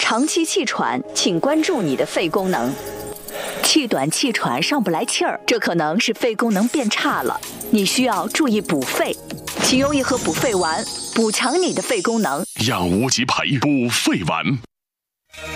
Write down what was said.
长期气喘，请关注你的肺功能。气短气喘上不来气儿，这可能是肺功能变差了，你需要注意补肺，请用一盒补肺丸补强你的肺功能， 让无极牌补肺丸。